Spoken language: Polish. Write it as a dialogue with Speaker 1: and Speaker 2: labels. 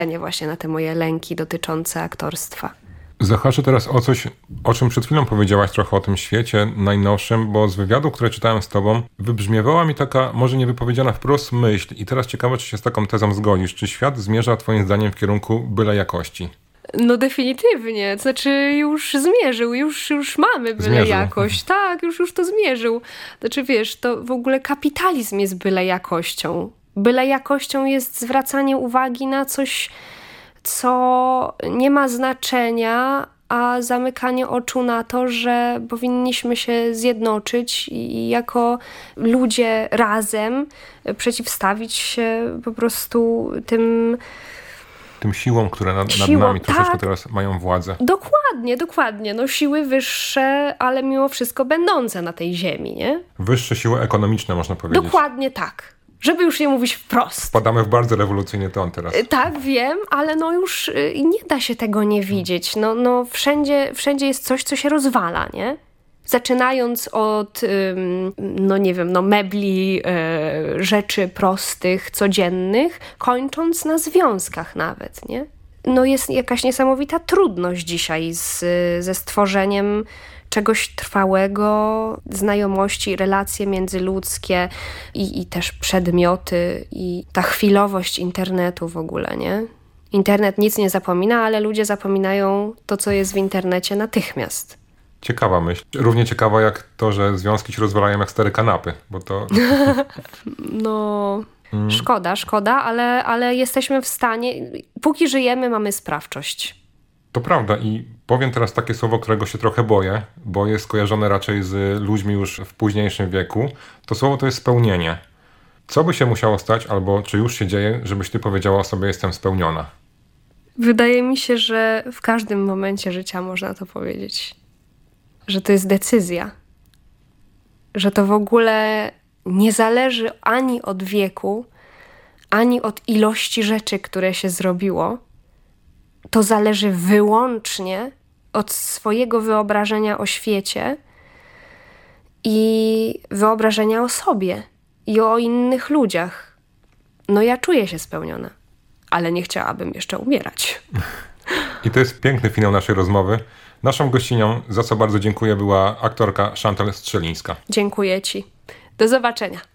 Speaker 1: właśnie na te moje lęki dotyczące aktorstwa.
Speaker 2: Zahaczę teraz o coś, o czym przed chwilą powiedziałaś trochę o tym świecie najnowszym, bo z wywiadu, które czytałem z tobą, wybrzmiewała mi taka, może niewypowiedziana wprost myśl i teraz ciekawe, czy się z taką tezą zgodzisz. Czy świat zmierza twoim zdaniem w kierunku byle jakości?
Speaker 1: No definitywnie, to znaczy już zmierzył, już mamy byle jakość. Tak, już to zmierzył. Znaczy wiesz, to w ogóle kapitalizm jest byle jakością. Byle jakością jest zwracanie uwagi na coś, co nie ma znaczenia, a zamykanie oczu na to, że powinniśmy się zjednoczyć i jako ludzie razem przeciwstawić się po prostu tym
Speaker 2: siłom, które nad nami troszeczkę teraz mają władzę.
Speaker 1: Dokładnie. No siły wyższe, ale mimo wszystko będące na tej ziemi, nie?
Speaker 2: Wyższe siły ekonomiczne, można powiedzieć.
Speaker 1: Dokładnie tak. Żeby już nie mówić wprost.
Speaker 2: Wpadamy w bardzo rewolucyjny ton teraz.
Speaker 1: Tak, wiem, ale no już nie da się tego nie widzieć. No wszędzie jest coś, co się rozwala, nie? Zaczynając od, mebli, rzeczy prostych, codziennych, kończąc na związkach nawet, nie? No jest jakaś niesamowita trudność dzisiaj ze stworzeniem czegoś trwałego, znajomości, relacje międzyludzkie i też przedmioty i ta chwilowość internetu w ogóle, nie? Internet nic nie zapomina, ale ludzie zapominają to, co jest w internecie natychmiast.
Speaker 2: Ciekawa myśl. Równie ciekawa jak to, że związki się rozwalają jak stare kanapy, bo to...
Speaker 1: No... Szkoda, ale jesteśmy w stanie... Póki żyjemy, mamy sprawczość.
Speaker 2: To prawda i powiem teraz takie słowo, którego się trochę boję, bo jest kojarzone raczej z ludźmi już w późniejszym wieku. To słowo to jest spełnienie. Co by się musiało stać, albo czy już się dzieje, żebyś ty powiedziała o sobie, jestem spełniona?
Speaker 1: Wydaje mi się, że w każdym momencie życia można to powiedzieć. Że to jest decyzja. Że to w ogóle nie zależy ani od wieku, ani od ilości rzeczy, które się zrobiło. To zależy wyłącznie od swojego wyobrażenia o świecie i wyobrażenia o sobie i o innych ludziach. No ja czuję się spełniona, ale nie chciałabym jeszcze umierać.
Speaker 2: I to jest piękny finał naszej rozmowy. Naszą gościnią, za co bardzo dziękuję, była aktorka Chantal Strzelińska.
Speaker 1: Dziękuję ci. Do zobaczenia.